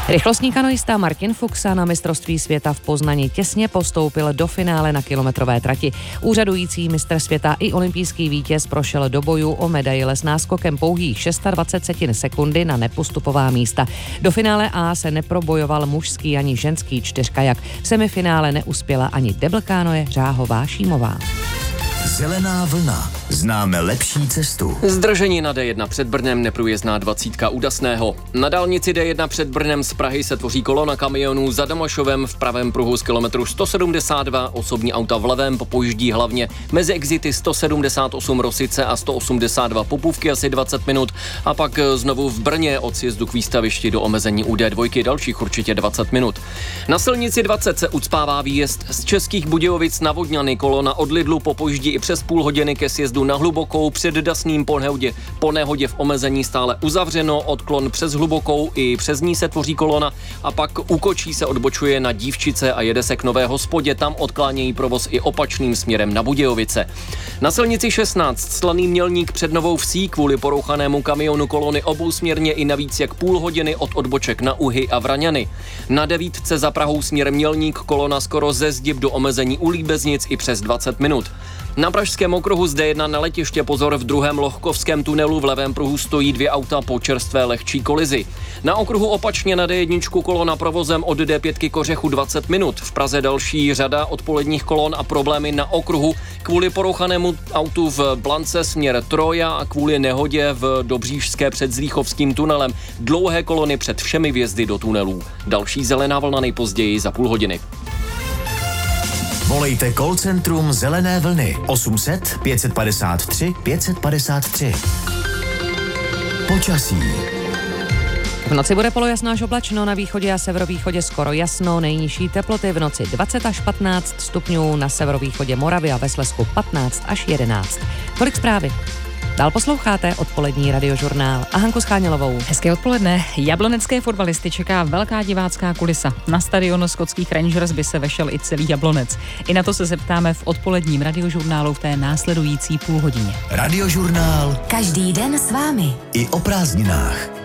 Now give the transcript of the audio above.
Rychlostní kanoista Martin Fuxa na mistrovství světa v Poznani těsně postoupil do finále na kilometrové trati. Úřadující mistr světa i olympijský vítěz prošel do bojů o medaile s náskokem pouhých 26 sekundy na nepostupová místa. Do finále A se neprobojoval mužský ani ženský čtyřkajak. V semifinále neuspěla ani deblkánoje Řáhová Šímová. Zelená vlna. Známe lepší cestu. Zdržení na D1 před Brnem, neprůjezdná 20 u Dasného. Na dálnici D1 před Brnem z Prahy se tvoří kolona kamionů za Domašovem v pravém pruhu z kilometru 172, osobní auta v levém popojíždí hlavně mezi exity 178 Rosice a 182 Popůvky asi 20 minut a pak znovu v Brně od sjezdu k výstavišti do omezení u D2 dalších určitě 20 minut. Na silnici 20 se ucpává výjezd z Českých Budějovic na Vodňany, kolona od Lidlu popojíždí i přes půl hodiny ke sjezdu na Hlubokou, před Dasným po nehodě v omezení stále uzavřeno, odklon přes Hlubokou, i přes ní se tvoří kolona a pak u Kočí se odbočuje na Dívčice a jede se k Nové Hospodě, tam odklánějí provoz i opačným směrem na Budějovice. Na silnici 16 Slaný Mělník před Novou Vsí kvůli porouchanému kamionu kolony obousměrně i navíc jak půl hodiny od odboček na Uhy a Vraňany. Na 9 za Prahou směr Mělník kolona skoro ze Zdib do omezení u Líbeznic i přes 20 minut. Na Pražském okruhu z D1 na letiště pozor, v druhém Lohkovském tunelu v levém pruhu stojí 2 auta po čerstvé lehčí kolizi. Na okruhu opačně na D1 kolona provozem od D5 Kořechu 20 minut. V Praze další řada odpoledních kolon a problémy na okruhu kvůli porouchanému autu v Blance směr Troja a kvůli nehodě v Dobříšské před Zlíchovským tunelem. Dlouhé kolony před všemi vjezdy do tunelů. Další zelená vlna nejpozději za půl hodiny. Volejte call centrum Zelené vlny 800 553 553. Počasí. V noci bude polojasno až oblačno, na východě a severovýchodě skoro jasno, nejnižší teploty v noci 20 až 15 stupňů, na severovýchodě Moravy a ve Slezsku 15 až 11. Tolik zprávy. Dál posloucháte odpolední radiožurnál a Hanku Schánělovou. Hezké odpoledne. Jablonecké fotbalisty čeká velká divácká kulisa. Na stadionu skotských Rangers by se vešel i celý Jablonec. I na to se zeptáme v odpoledním radiožurnálu v té následující půlhodině. Radiožurnál. Každý den s vámi. I o prázdninách.